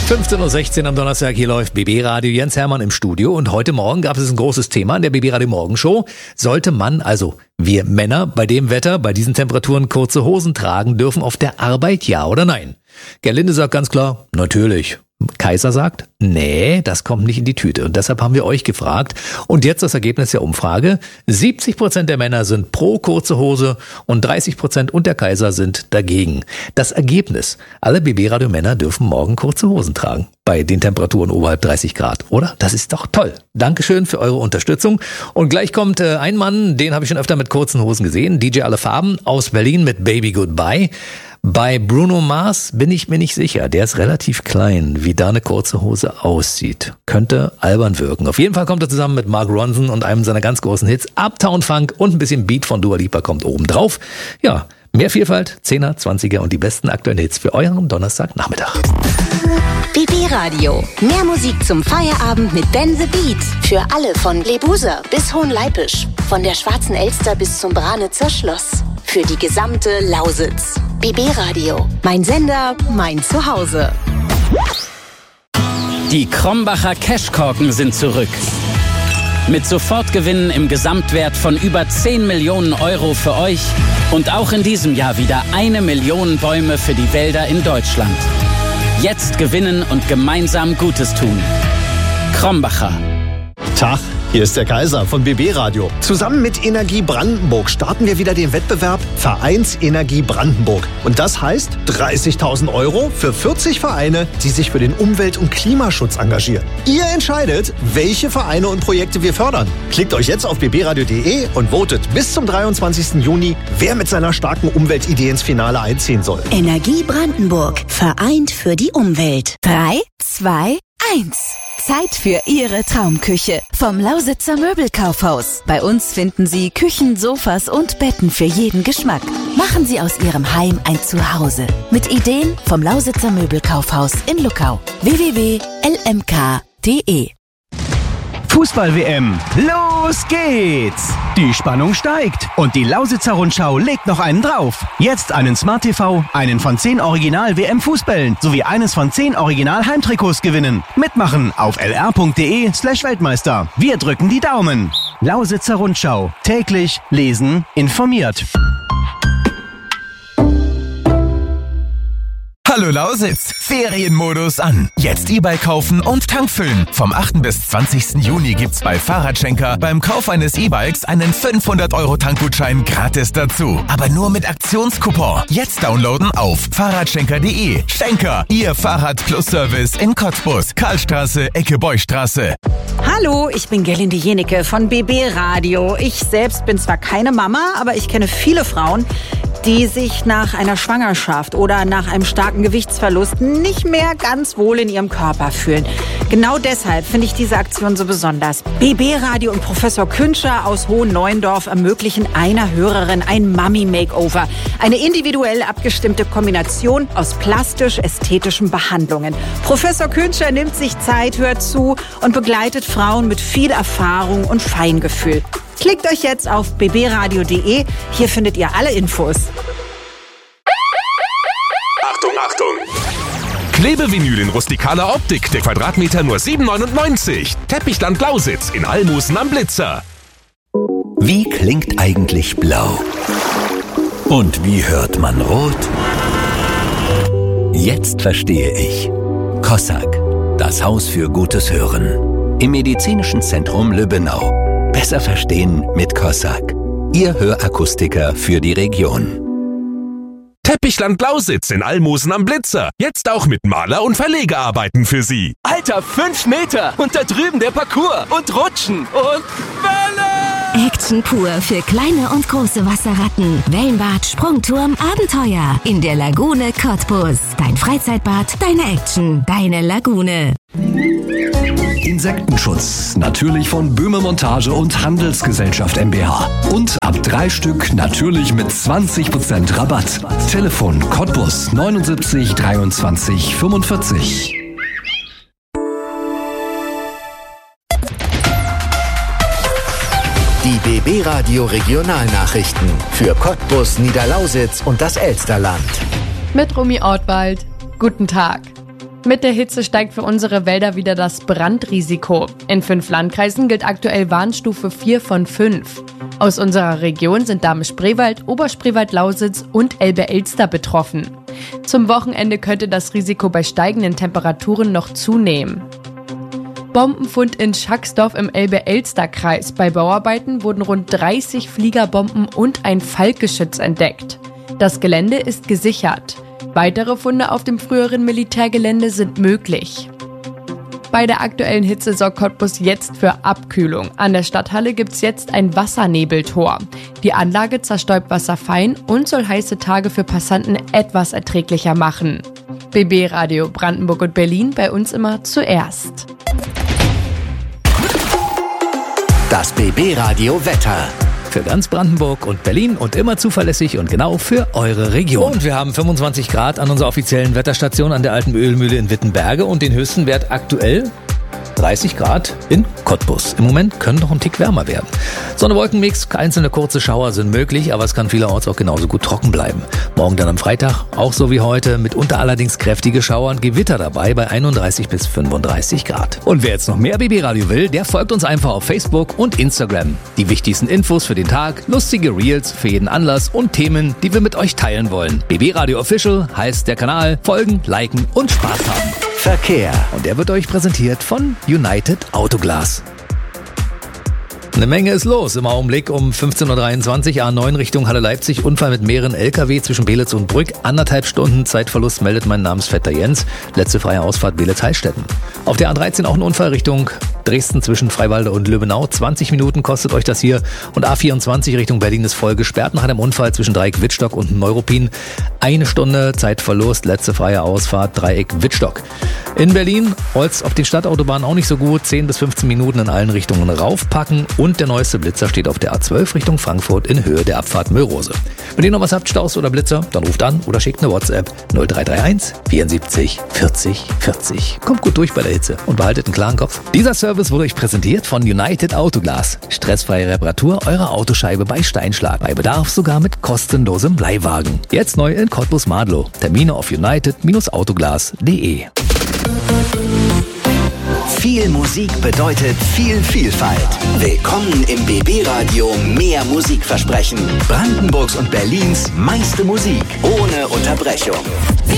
15.16 Uhr am Donnerstag, hier läuft BB Radio, Jens Hermann im Studio und heute Morgen gab es ein großes Thema in der BB Radio Morgenshow. Sollte man, also wir Männer, bei dem Wetter, bei diesen Temperaturen kurze Hosen tragen dürfen auf der Arbeit, ja oder nein? Gerlinde sagt ganz klar, natürlich. Kaiser sagt, nee, das kommt nicht in die Tüte. Und deshalb haben wir euch gefragt. Und jetzt das Ergebnis der Umfrage. 70% der Männer sind pro kurze Hose und 30% und der Kaiser sind dagegen. Das Ergebnis. Alle BB-Radio-Männer dürfen morgen kurze Hosen tragen. Bei den Temperaturen oberhalb 30 Grad, oder? Das ist doch toll. Dankeschön für eure Unterstützung. Und gleich kommt ein Mann, den habe ich schon öfter mit kurzen Hosen gesehen. DJ Alle Farben aus Berlin mit Baby Goodbye. Bei Bruno Mars bin ich mir nicht sicher. Der ist relativ klein, wie da eine kurze Hose aussieht. Könnte albern wirken. Auf jeden Fall kommt er zusammen mit Mark Ronson und einem seiner ganz großen Hits. Uptown Funk und ein bisschen Beat von Dua Lipa kommt oben drauf. Ja, mehr Vielfalt, 10er, 20er und die besten aktuellen Hits für euren Donnerstagnachmittag. BB Radio. Mehr Musik zum Feierabend mit Ben the Beat. Für alle von Lebuser bis Hohenleipisch. Von der Schwarzen Elster bis zum Branitzer Schloss. Für die gesamte Lausitz. BB Radio. Mein Sender, mein Zuhause. Die Krombacher Cashkorken sind zurück. Mit Sofortgewinnen im Gesamtwert von über 10 Millionen Euro für euch und auch in diesem Jahr wieder 1 Million Bäume für die Wälder in Deutschland. Jetzt gewinnen und gemeinsam Gutes tun. Krombacher. Tag, hier ist der Kaiser von BB Radio. Zusammen mit Energie Brandenburg starten wir wieder den Wettbewerb Vereinsenergie Brandenburg. Und das heißt 30.000 Euro für 40 Vereine, die sich für den Umwelt- und Klimaschutz engagieren. Ihr entscheidet, welche Vereine und Projekte wir fördern. Klickt euch jetzt auf bbradio.de und votet bis zum 23. Juni, wer mit seiner starken Umweltidee ins Finale einziehen soll. Energie Brandenburg. Vereint für die Umwelt. 3, 2, 1. Zeit für Ihre Traumküche vom Lausitzer Möbelkaufhaus. Bei uns finden Sie Küchen, Sofas und Betten für jeden Geschmack. Machen Sie aus Ihrem Heim ein Zuhause. Mit Ideen vom Lausitzer Möbelkaufhaus in Luckau. www.lmk.de. Fußball-WM, los geht's! Die Spannung steigt und die Lausitzer Rundschau legt noch einen drauf. Jetzt einen Smart TV, einen von 10 Original-WM-Fußbällen sowie eines von 10 Original-Heimtrikots gewinnen. Mitmachen auf lr.de/Weltmeister. Wir drücken die Daumen. Lausitzer Rundschau. Täglich lesen, informiert. Hallo Lausitz, Ferienmodus an. Jetzt E-Bike kaufen und tankfüllen. Vom 8. bis 20. Juni gibt's bei Fahrradschenker beim Kauf eines E-Bikes einen 500-Euro-Tankgutschein gratis dazu. Aber nur mit Aktionscoupon. Jetzt downloaden auf fahrradschenker.de. Schenker, Ihr Fahrrad-Plus-Service in Cottbus, Karlstraße, Ecke Beuchstraße. Hallo, ich bin Gerlinde Jenecke von BB Radio. Ich selbst bin zwar keine Mama, aber ich kenne viele Frauen, die sich nach einer Schwangerschaft oder nach einem starken Gewichtsverlust nicht mehr ganz wohl in ihrem Körper fühlen. Genau deshalb finde ich diese Aktion so besonders. BB Radio und Professor Künscher aus Hohenneuendorf ermöglichen einer Hörerin ein Mummy-Makeover. Eine individuell abgestimmte Kombination aus plastisch-ästhetischen Behandlungen. Professor Künscher nimmt sich Zeit, hört zu und begleitet Frauen mit viel Erfahrung und Feingefühl. Klickt euch jetzt auf bbradio.de. Hier findet ihr alle Infos. Achtung, Achtung! Klebevinyl in rustikaler Optik. Der Quadratmeter nur 7,99. Teppichland Lausitz in Almosen am Blitzer. Wie klingt eigentlich blau? Und wie hört man rot? Jetzt verstehe ich. Kossak, das Haus für gutes Hören. Im Medizinischen Zentrum Lübbenau. Besser verstehen mit Kossak. Ihr Hörakustiker für die Region. Teppichland Lausitz in Almosen am Blitzer. Jetzt auch mit Maler- und Verlegearbeiten für Sie. Alter, 5 Meter! Und da drüben der Parcours. Und Rutschen. Und Welle! Action pur für kleine und große Wasserratten. Wellenbad, Sprungturm, Abenteuer. In der Lagune Cottbus. Dein Freizeitbad, deine Action, deine Lagune. Insektenschutz, natürlich von Böhme Montage und Handelsgesellschaft mbH. Und ab 3 Stück natürlich mit 20% Rabatt. Telefon Cottbus 79 23 45. Die BB Radio Regionalnachrichten für Cottbus, Niederlausitz und das Elsterland. Mit Romy Ortwald. Guten Tag. Mit der Hitze steigt für unsere Wälder wieder das Brandrisiko. In 5 Landkreisen gilt aktuell Warnstufe 4 von 5. Aus unserer Region sind Dahme-Spreewald, Oberspreewald-Lausitz und Elbe-Elster betroffen. Zum Wochenende könnte das Risiko bei steigenden Temperaturen noch zunehmen. Bombenfund in Schacksdorf im Elbe-Elster-Kreis. Bei Bauarbeiten wurden rund 30 Fliegerbomben und ein Falkgeschütz entdeckt. Das Gelände ist gesichert. Weitere Funde auf dem früheren Militärgelände sind möglich. Bei der aktuellen Hitze sorgt Cottbus jetzt für Abkühlung. An der Stadthalle gibt's jetzt ein Wassernebeltor. Die Anlage zerstäubt Wasser fein und soll heiße Tage für Passanten etwas erträglicher machen. BB Radio Brandenburg und Berlin, bei uns immer zuerst. Das BB Radio Wetter. Für ganz Brandenburg und Berlin und immer zuverlässig und genau für eure Region. Und wir haben 25 Grad an unserer offiziellen Wetterstation an der alten Ölmühle in Wittenberge und den höchsten Wert aktuell 30 Grad in Cottbus. Im Moment können noch ein Tick wärmer werden. Sonne-Wolken-Mix, einzelne kurze Schauer sind möglich, aber es kann vielerorts auch genauso gut trocken bleiben. Morgen dann am Freitag, auch so wie heute, mitunter allerdings kräftige Schauer und Gewitter dabei bei 31 bis 35 Grad. Und wer jetzt noch mehr BB Radio will, der folgt uns einfach auf Facebook und Instagram. Die wichtigsten Infos für den Tag, lustige Reels für jeden Anlass und Themen, die wir mit euch teilen wollen. BB Radio Official heißt der Kanal. Folgen, liken und Spaß haben. Verkehr. Und der wird euch präsentiert von United Autoglas. Eine Menge ist los im Augenblick um 15.23 Uhr A9 Richtung Halle Leipzig. Unfall mit mehreren LKW zwischen Belitz und Brück. 1,5 Stunden Zeitverlust meldet mein Namensvetter Jens. Letzte freie Ausfahrt Belitz-Heilstätten. Auf der A13 auch ein Unfall Richtung Dresden zwischen Freiwalde und Löbenau. 20 Minuten kostet euch das hier. Und A24 Richtung Berlin ist voll gesperrt nach einem Unfall zwischen Dreieck Wittstock und Neuruppin. 1 Stunde Zeitverlust, letzte freie Ausfahrt Dreieck Wittstock. In Berlin rollt's auf den Stadtautobahnen auch nicht so gut. 10 bis 15 Minuten in allen Richtungen raufpacken. Und der neueste Blitzer steht auf der A12 Richtung Frankfurt in Höhe der Abfahrt Möhrose. Wenn ihr noch was habt, Staus oder Blitzer, dann ruft an oder schickt eine WhatsApp 0331 74 40 40. Kommt gut durch bei der Hitze und behaltet einen klaren Kopf. Dieser Service wurde euch präsentiert von United Autoglas. Stressfreie Reparatur eurer Autoscheibe bei Steinschlag. Bei Bedarf sogar mit kostenlosem Leihwagen. Jetzt neu in Cottbus-Madlow. Termine auf united-autoglas.de. Viel Musik bedeutet viel Vielfalt. Willkommen im BB Radio Mehr Musikversprechen. Brandenburgs und Berlins meiste Musik ohne Unterbrechung.